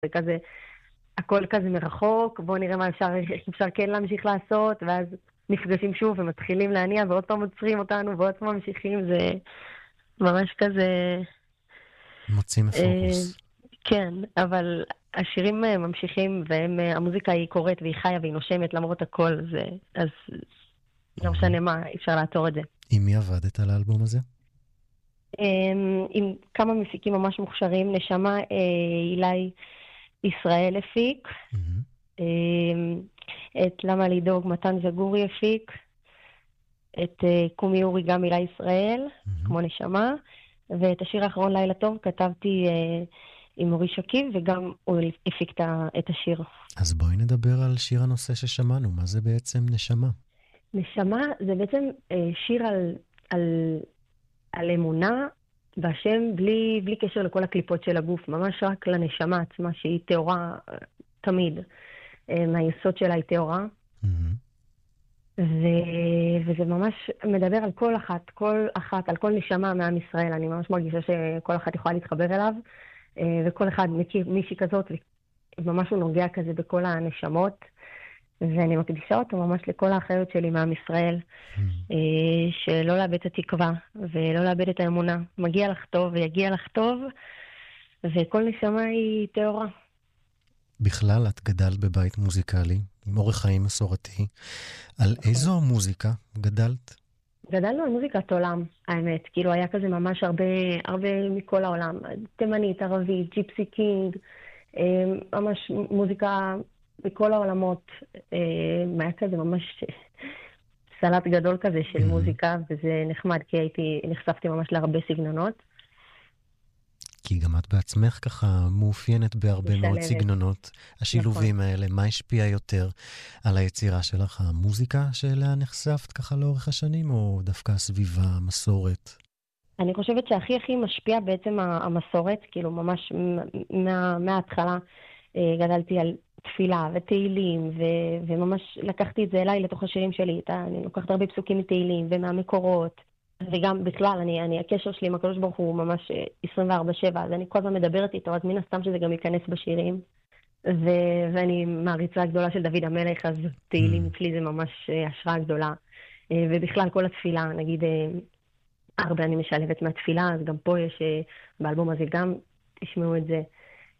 וכזה, הכל כזה מרחוק, בואו נראה מה אפשר, איך אפשר כן להמשיך לעשות, ואז נפגשים שוב ומתחילים להניע, ועוד פעם עוצרים אותנו, ועוד פעם ממשיכים, זה ממש כזה... מוצאים מפוקוס. כן, אבל השירים ממשיכים, והמוזיקה היא קורית והיא חיה והיא נושמת למרות הכל, אז לא משנה מה, אפשר לעצור את זה. עם מי עבדת על האלבום הזה? עם כמה מפיקים ממש מוכשרים, נשמה אילי ישראל הפיק, את למה לדאוג מתן זגורי הפיק, את קומי אורי גם אילי ישראל, כמו נשמה, ואת השיר האחרון לילה טוב כתבתי עם אורי שקיב, וגם הוא הפיק את השיר. אז בואי נדבר על שיר הנושא ששמענו, מה זה בעצם נשמה? נשמה זה בעצם שיר על אמונה והשם בלי קשר לכל הקליפות של הגוף, ממש רק לנשמה עצמה שהיא תאורה תמיד, מהיסוד שלה היא תאורה. וזה ממש מדבר על כל אחת, על כל נשמה מעם ישראל. אני ממש מרגישה שכל אחת יכולה להתחבר אליו, וכל אחד מכיר מישהי כזאת, וממש הוא נוגע כזה בכל הנשמות, ואני מקדישה אותו ממש לכל האחריות שלי מעם ישראל, שלא לאבד את התקווה, ולא לאבד את האמונה. מגיע לך טוב ויגיע לך טוב, וכל נשמה היא תאורה. בכלל, את גדלת בבית מוזיקלי, עם אורח חיים מסורתי. על איזו מוזיקה גדלת? גדלנו על מוזיקת עולם, האמת. כאילו היה כזה ממש הרבה מכל העולם. תימנית, ערבית, ג'יפסי קינג, ממש מוזיקה מכל העולמות. היה כזה ממש סלט גדול כזה של מוזיקה, וזה נחמד, כי נחשפתי ממש להרבה סגנונות. כי גם את בעצמך ככה מאופיינת בהרבה מאוד סגנונות. השילובים האלה, מה השפיע יותר על היצירה שלך? המוזיקה שאליה נחשפת ככה לאורך השנים, או דווקא הסביבה, המסורת? אני חושבת שהכי משפיע בעצם המסורת, כאילו ממש מההתחלה גדלתי על תפילה ותהילים, וממש לקחתי את זה אליי לתוך השירים שלי. אני לוקחת הרבה פסוקים מתהילים ומהמקורות. וגם בכלל, הקשר שלי עם הקדוש ברוך הוא ממש 24/7, אז אני כל הזמן מדברת איתו, אז מן הסתם שזה גם ייכנס בשירים. ואני מעריצה גדולה של דוד המלך, אז תהילים אצלי זה ממש השראה גדולה. ובכלל כל התפילה, נגיד, הרבה אני משלבת מהתפילה, אז גם פה יש, באלבום הזה גם תשמעו את זה.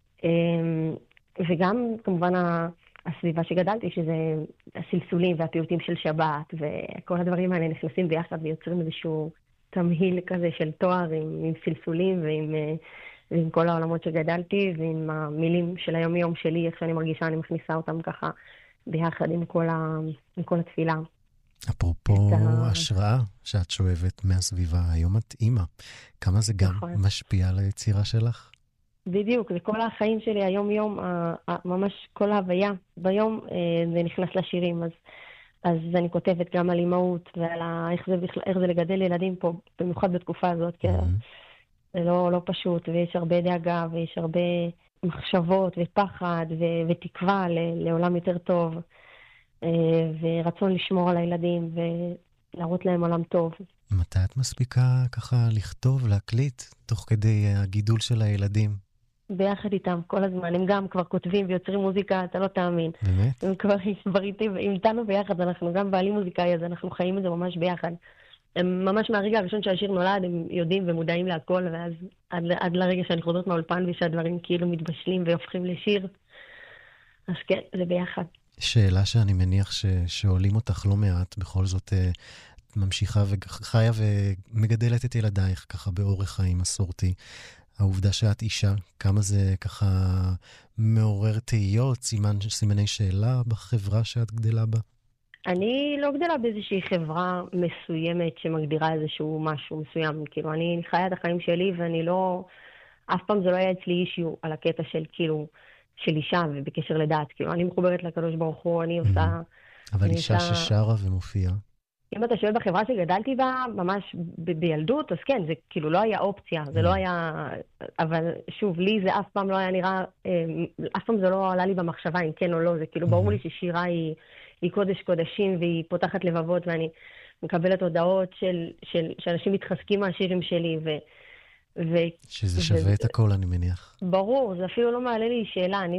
וגם כמובן הסביבה שגדלתי, שזה הסלסולים והפיוטים של שבת, וכל הדברים האלה נכנסים ביחד ויוצרים איזשהו תמהיל כזה של תואר עם סלסולים ועם כל העולמות שגדלתי, ועם המילים של היום-יום שלי, איך שאני מרגישה, אני מכניסה אותם ככה ביחד עם כל התפילה. אפרופו השראה שאת שואבת מהסביבה, היום את אימא. כמה זה גם משפיע על היצירה שלך? בדיוק, זה כל החיים שלי, היום-יום, ממש כל ההוויה ביום, זה נכנס לשירים, אז אני כותבת גם על אימהות, ועל איך זה לגדל ילדים פה, במיוחד בתקופה הזאת, כי זה לא פשוט, ויש הרבה דאגה, ויש הרבה מחשבות, ופחד, ותקווה לעולם יותר טוב, ורצון לשמור על הילדים, ולהראות להם עולם טוב. מתי את מספיקה ככה לכתוב, להקליט, תוך כדי הגידול של הילדים? ביחד איתם, כל הזמן. הם גם כבר כותבים ויוצרים מוזיקה, אתה לא תאמין. באמת? הם כבר איתנו ביחד, אנחנו גם בעלים מוזיקאי, אז אנחנו חיים את זה ממש ביחד. הם ממש מהרגע הראשון שהשיר נולד, הם יודעים ומודעים להכל, ואז עד לרגע שאני חוזרת מהאולפן, ושהדברים כאילו מתבשלים והופכים לשיר. אז כן, זה ביחד. שאלה שאני מניח שעולים אותך לא מעט, בכל זאת ממשיכה וחיה ומגדלת את ילדייך ככה באורח חיים מסורתי. העובדה שאת אישה, כמה זה ככה מעורר תהיות, סימני שאלה בחברה שאת גדלה בה? אני לא גדלה באיזושהי חברה מסוימת שמגדירה איזשהו משהו מסוים. כאילו, אני חיה את החיים שלי, ואני לא... אף פעם זה לא היה אצלי אישיו על הקטע של, כאילו, של אישה ובקשר לדת. כאילו, אני מחוברת לקדוש ברוך הוא, אני עושה... אבל אישה ששרה ומופיעה. אם אתה שואל בחברה שגדלתי בה, ממש בילדות, אז כן, זה כאילו לא היה אופציה, זה לא היה... אבל שוב, לי זה אף פעם לא היה נראה... אף פעם זה לא עלה לי במחשבה אם כן או לא, זה כאילו ברור לי ששירה היא קודש קודשים, והיא פותחת לבבות, ואני מקבלת הודעות שאנשים מתחזקים מהשירים שלי, שזה שווה את הכל, אני מניח. ברור, זה אפילו לא מעלה לי שאלה. אני